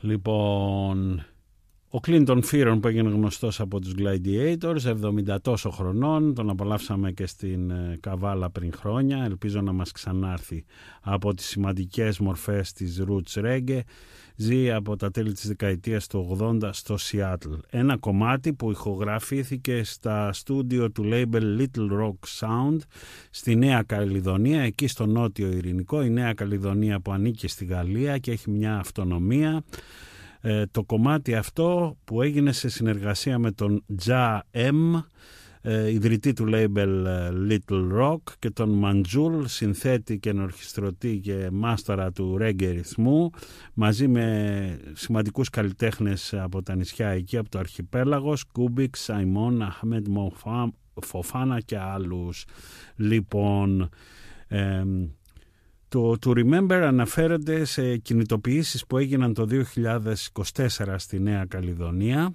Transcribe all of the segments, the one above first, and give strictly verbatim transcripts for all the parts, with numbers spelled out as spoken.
Λοιπόν, ο Clinton Fearon που έγινε γνωστός από τους Gladiators, εβδομήντα τόσο χρονών, τον απολαύσαμε και στην Καβάλα πριν χρόνια, ελπίζω να μας ξανάρθει από τις σημαντικές μορφές της Roots Reggae. Ζει από τα τέλη της δεκαετίας του ογδόντα στο Seattle. Ένα κομμάτι που ηχογραφήθηκε στα στούντιο του label Little Rock Sound στη Νέα Καλλιδονία, εκεί στο νότιο Ειρηνικό. Η Νέα Καλλιδονία που ανήκει στη Γαλλία και έχει μια αυτονομία. Ε, το κομμάτι αυτό που έγινε σε συνεργασία με τον Jah M, ε, ιδρυτή του label Little Rock, και τον Μαντζούλ, συνθέτη και ενορχιστρωτή και μάστορα του reggae ρυθμού, μαζί με σημαντικούς καλλιτέχνες από τα νησιά εκεί, από το αρχιπέλαγος, Κούμπικ, Σαϊμόν, Αχμέντ Φοφάνα και άλλους. Λοιπόν, ε, το, το Remember αναφέρεται σε κινητοποιήσεις που έγιναν το δύο χιλιάδες είκοσι τέσσερα στη Νέα Καλλιδονία,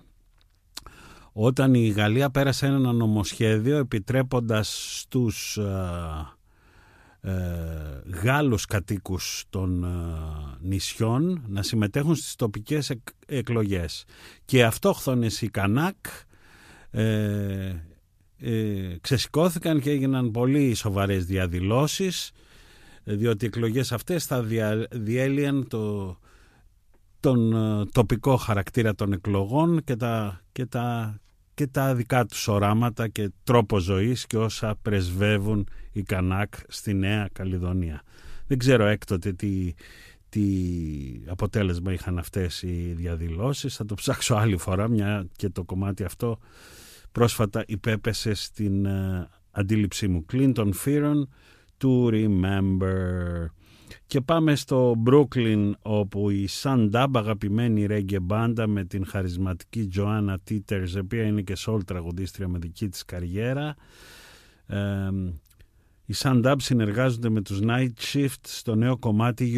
όταν η Γαλλία πέρασε ένα νομοσχέδιο επιτρέποντας στους ε, ε, Γάλλους κατοίκους των ε, νησιών να συμμετέχουν στις τοπικές εκ, εκλογές. Και αυτόχθονες οι Κανάκ ε, ε, ξεσηκώθηκαν και έγιναν πολύ σοβαρές διαδηλώσεις, διότι οι εκλογές αυτές θα δια, διέλυαν το, τον ε, τοπικό χαρακτήρα των εκλογών και τα, και τα και τα δικά τους οράματα και τρόπο ζωής και όσα πρεσβεύουν οι Κανάκ στη Νέα Καλλιδονία. Δεν ξέρω έκτοτε τι, τι αποτέλεσμα είχαν αυτές οι διαδηλώσεις. Θα το ψάξω άλλη φορά, μια και το κομμάτι αυτό πρόσφατα υπέπεσε στην uh, αντίληψή μου. Clinton Fearon, To Remember. Και πάμε στο Brooklyn, όπου η Sundab, αγαπημένη reggae μπάντα με την χαρισματική Joanna Teeters, η οποία είναι και soul τραγουδίστρια με δική της καριέρα. Ε, οι Sundab συνεργάζονται με τους Night Shift στο νέο κομμάτι